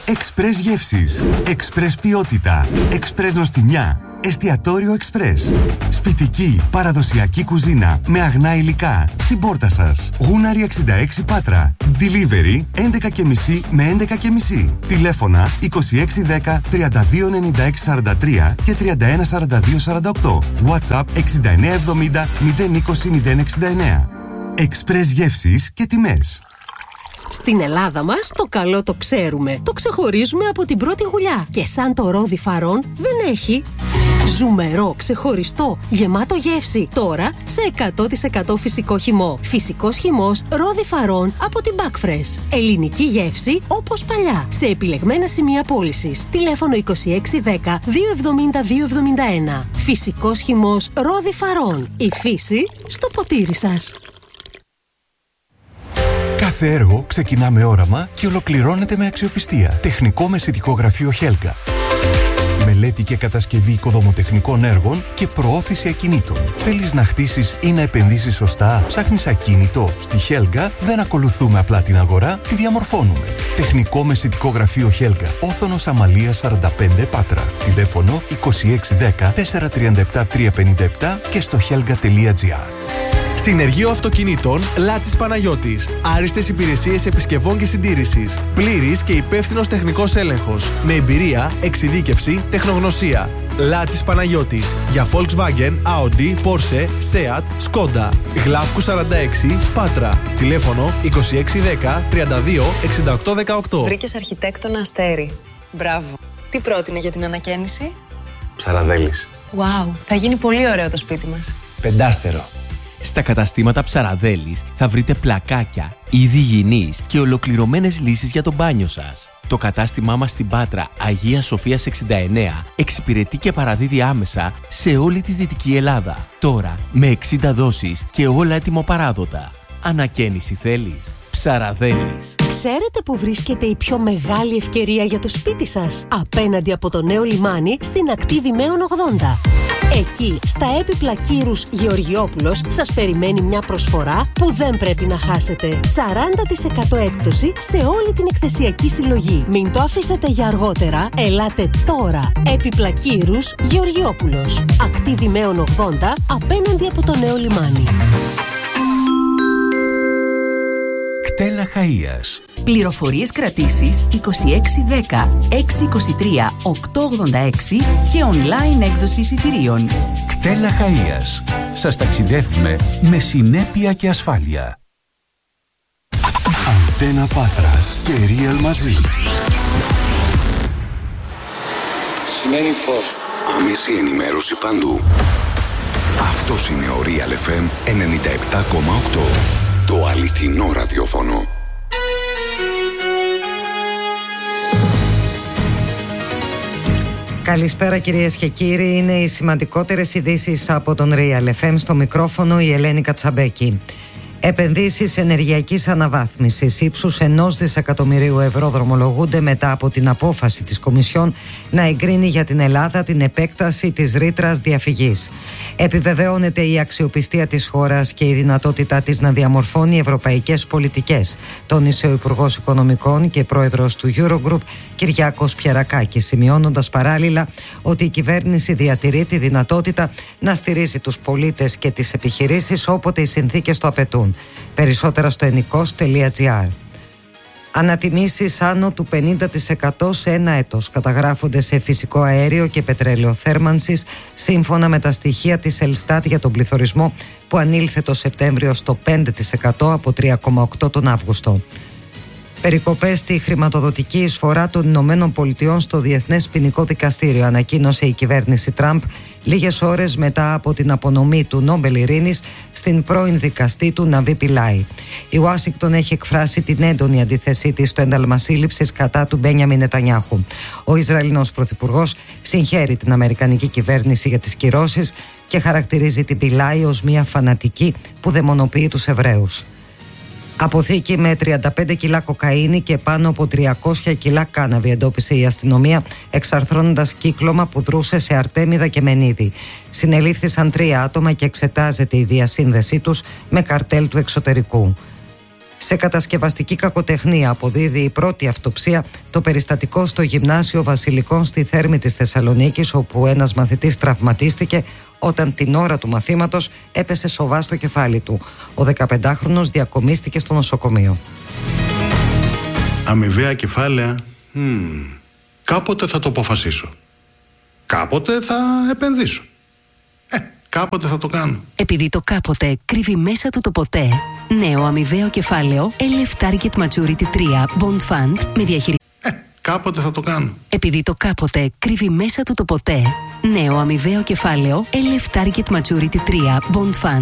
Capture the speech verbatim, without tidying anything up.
Εξπρές γεύσεις, Εξπρές ποιότητα, Εξπρές νοστιμιά, εστιατόριο Εξπρές. Σπιτική, παραδοσιακή κουζίνα με αγνά υλικά στην πόρτα σας. Γούναρη εξήντα έξι Πάτρα. Delivery έντεκα και μισή με έντεκα και μισή. Τηλέφωνα είκοσι έξι δέκα τριάντα δύο ενενήντα έξι σαράντα τρία και τριάντα ένα σαράντα δύο σαράντα οκτώ. WhatsApp εξήντα εννέα εβδομήντα μηδέν είκοσι μηδέν εξήντα εννέα. Εξπρές γεύσεις και τιμές. Στην Ελλάδα μας το καλό το ξέρουμε. Το ξεχωρίζουμε από την πρώτη γουλιά. Και σαν το ρόδι Φαρών δεν έχει. Ζουμερό, ξεχωριστό, γεμάτο γεύση. Τώρα σε εκατό τοις εκατό φυσικό χυμό. Φυσικός χυμός ρόδι Φαρών από την Backfresh. Ελληνική γεύση όπως παλιά. Σε επιλεγμένα σημεία πώλησης. Τηλέφωνο είκοσι έξι δέκα δύο εβδομήντα δύο εβδομήντα ένα. Φυσικός χυμός ρόδι Φαρών. Η φύση στο ποτήρι σας. Κάθε έργο ξεκινά με όραμα και ολοκληρώνεται με αξιοπιστία. Τεχνικό μεσητικό γραφείο Χέλγα. Μελέτη και κατασκευή οικοδομοτεχνικών έργων και προώθηση ακινήτων. Θέλεις να χτίσεις ή να επενδύσεις σωστά? Ψάχνεις ακίνητο? Στη Χέλγα δεν ακολουθούμε απλά την αγορά, τη διαμορφώνουμε. Τεχνικό μεσητικό γραφείο Χέλγα. Όθωνος Αμαλίας σαράντα πέντε Πάτρα. Τηλέφωνο είκοσι έξι δέκα τετρακόσια τριάντα επτά τριακόσια πενήντα επτά και στο helga τελεία gr. Συνεργείο Αυτοκινήτων Λάτσης Παναγιώτης. Άριστες υπηρεσίες επισκευών και συντήρησης. Πλήρης και υπεύθυνος τεχνικός έλεγχος. Με εμπειρία, εξειδίκευση, τεχνογνωσία. Λάτσης Παναγιώτης. Για Volkswagen, Audi, Porsche, Seat, Skoda. Γλαύκου σαράντα έξι, Πάτρα. Τηλέφωνο είκοσι έξι δέκα τριάντα δύο εξήντα οκτώ δεκαοκτώ. Βρήκες αρχιτέκτονα Αστέρι. Μπράβο. Τι πρότεινε για την ανακαίνιση? Ψαραδέλης. Wow, θα γίνει πολύ ωραίο το σπίτι μας. Πεντάστερο. Στα καταστήματα Ψαραδέλης θα βρείτε πλακάκια, είδη υγιεινής και ολοκληρωμένες λύσεις για το μπάνιο σας. Το κατάστημά μας στην Πάτρα Αγίας Σοφίας εξήντα εννέα εξυπηρετεί και παραδίδει άμεσα σε όλη τη Δυτική Ελλάδα. Τώρα με εξήντα δόσεις και όλα έτοιμο-παράδοτα. Ανακαίνιση θέλεις? Ψαραδέλης. Ξέρετε που βρίσκεται η πιο μεγάλη ευκαιρία για το σπίτι σας? Απέναντι από το νέο λιμάνι στην ακτή Δημαίων ογδόντα. Εκεί, στα έπιπλα Κύρους Γεωργιόπουλος, σας περιμένει μια προσφορά που δεν πρέπει να χάσετε. σαράντα τοις εκατό έκπτωση σε όλη την εκθεσιακή συλλογή. Μην το αφήσετε για αργότερα, ελάτε τώρα. Έπιπλα Κύρους Γεωργιόπουλος. Ακτή Δημαίων ογδόντα, απέναντι από το νέο λιμάνι. Κτέλα Χαΐας. Πληροφορίες κρατήσεις είκοσι έξι δέκα έξι είκοσι τρία οκτώ ογδόντα έξι και online έκδοση εισιτηρίων. Κτέλα Χαΐας. Σας ταξιδεύουμε με συνέπεια και ασφάλεια. Αντένα Πάτρας και Real μαζί. Σημαίνει φως. Άμεση ενημέρωση παντού. Αυτός είναι ο Real εφ εμ ενενήντα επτά κόμμα οκτώ. Το αληθινό ραδιόφωνο. Καλησπέρα κυρίες και κύριοι, είναι οι σημαντικότερες ειδήσεις από τον Real εφ εμ. Στο μικρόφωνο η Ελένη Κατσαμπέκη. Επενδύσεις ενεργειακής αναβάθμισης ύψους ενός δισεκατομμυρίου ευρώ δρομολογούνται μετά από την απόφαση της Κομισιόν να εγκρίνει για την Ελλάδα την επέκταση της ρήτρας διαφυγής. Επιβεβαιώνεται η αξιοπιστία της χώρας και η δυνατότητά της να διαμορφώνει ευρωπαϊκές πολιτικές, τόνισε ο Υπουργός Οικονομικών και Πρόεδρος του Eurogroup Κυριάκος Πιερακάκης, σημειώνοντας παράλληλα ότι η κυβέρνηση διατηρεί τη δυνατότητα να στηρίζει τους πολίτες και τις επιχειρήσεις όποτε οι συνθήκες το απαιτούν. Περισσότερα στο ενικός τελεία gr. Ανατιμήσεις άνω του πενήντα τοις εκατό σε ένα έτος καταγράφονται σε φυσικό αέριο και πετρέλαιο θέρμανσης, σύμφωνα με τα στοιχεία της Ελστάτ για τον πληθωρισμό που ανήλθε το Σεπτέμβριο στο πέντε τοις εκατό από τρία κόμμα οκτώ τοις εκατό τον Αύγουστο. Περικοπές στη χρηματοδοτική εισφορά των Ηνωμένων Πολιτειών στο Διεθνές Ποινικό Δικαστήριο, ανακοίνωσε η κυβέρνηση Τραμπ λίγες ώρες μετά από την απονομή του Νόμπελ Ειρήνης στην πρώην δικαστή του Ναβί Πιλάι. Η Ουάσιγκτον έχει εκφράσει την έντονη αντίθεσή της στο ένταλμα σύλληψης κατά του Μπένιαμιν Νετανιάχου. Ο Ισραηλινός Πρωθυπουργός συγχαίρει την Αμερικανική κυβέρνηση για τις κυρώσεις και χαρακτηρίζει την Πιλάι ως μια φανατική που δαιμονοποιεί τους Εβραίους. Αποθήκη με τριάντα πέντε κιλά κοκαίνη και πάνω από τριακόσια κιλά κάναβη εντόπισε η αστυνομία, εξαρθρώνοντας κύκλωμα που δρούσε σε Αρτέμιδα και Μενίδη. Συνελήφθησαν τρία άτομα και εξετάζεται η διασύνδεσή τους με καρτέλ του εξωτερικού. Σε κατασκευαστική κακοτεχνία αποδίδει η πρώτη αυτοψία Το περιστατικό στο Γυμνάσιο Βασιλικών στη Θέρμη της Θεσσαλονίκης, όπου ένας μαθητής τραυματίστηκε όταν την ώρα του μαθήματος έπεσε σοβά στο κεφάλι του. Ο δεκαπεντάχρονος διακομίστηκε στο νοσοκομείο. Αμοιβαία κεφάλαια, mm, κάποτε θα το αποφασίσω. Κάποτε θα επενδύσω. Ε, κάποτε θα το κάνω. Επειδή το κάποτε κρύβει μέσα του το ποτέ, νέο αμοιβαίο κεφάλαιο ελ εφ Target Maturity τρία Bond Fund με διαχειρισμό. Ε, κάποτε θα το κάνω. Επειδή το κάποτε κρύβει μέσα του το ποτέ, νέο αμοιβαίο κεφάλαιο ελ εφ Target Maturity τρία Bond Fund